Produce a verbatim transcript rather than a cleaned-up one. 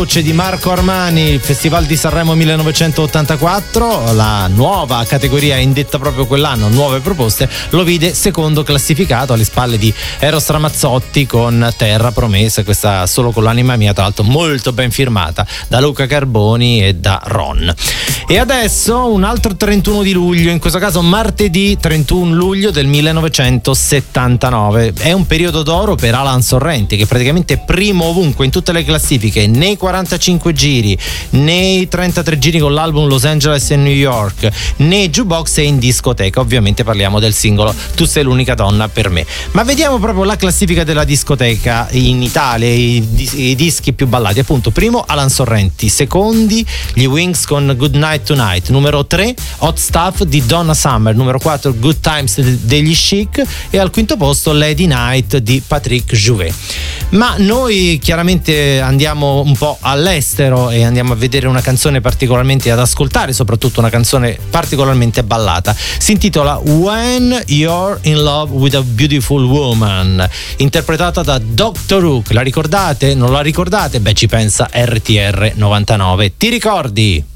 Voce di Marco Armani, il Festival di Sanremo millenovecentottantaquattro, la nuova categoria indetta proprio quell'anno, nuove proposte, lo vide secondo classificato alle spalle di Eros Ramazzotti con Terra Promessa, questa Solo con l'anima mia, tra l'altro molto ben firmata da Luca Carboni e da Ron. E adesso un altro trentuno di luglio, in questo caso martedì trentuno luglio del millenovecentosettantanove. È un periodo d'oro per Alan Sorrenti, che praticamente è primo ovunque in tutte le classifiche, nei quarantacinque giri, nei trentatré giri con l'album Los Angeles e New York, nei jukebox e in discoteca. Ovviamente parliamo del singolo Tu sei l'unica donna per me. Ma vediamo proprio la classifica della discoteca in Italia, i, i dischi più ballati. Appunto, primo Alan Sorrenti, secondi gli Wings con Good Night Tonight, numero tre Hot Stuff di Donna Summer, numero quattro Good Times degli Chic e al quinto posto Lady Night di Patrick Jouvet. Ma noi chiaramente andiamo un po' all'estero e andiamo a vedere una canzone particolarmente, ad ascoltare soprattutto una canzone particolarmente ballata. Si intitola When You're in Love with a Beautiful Woman, interpretata da doctor Hook. La ricordate? Non la ricordate? Beh, ci pensa R T R novantanove. Ti ricordi?